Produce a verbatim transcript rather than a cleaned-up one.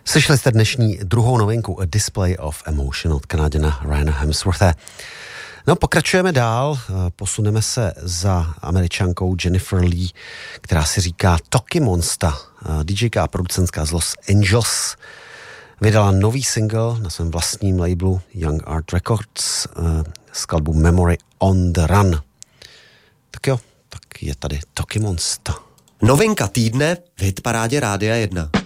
Slyšeli jste dnešní druhou novinku A Display of Emotion od Kanaděna Ryana Hemsworthe. No, pokračujeme dál, posuneme se za Američankou Jennifer Lee, která si říká Toki Monsta, DJka a producentka z Los Angeles. Vydala nový single na svém vlastním labelu Young Art Records, skladbu Memory on the Run. Tak jo, tak je tady Toki Monsta. Novinka týdne v hitparádě Rádia jedna.